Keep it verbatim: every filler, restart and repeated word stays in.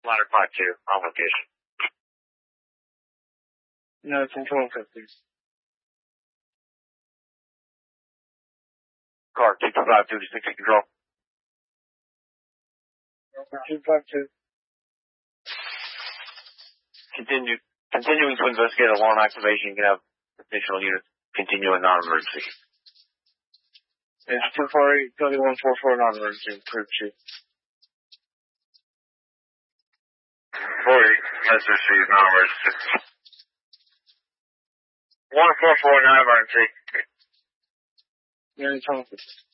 Ladder five two, on location. No, it's in twelve fifty. Car two two five two six control. two five two. Continue, continuing to investigate alarm activation. You can have additional units continue in non-emergency. It's two four eight, twenty-one four four non-emergency, approved chief. four eight, Messer Street, non-emergency. one four four, non-emergency. Yeah, it's on.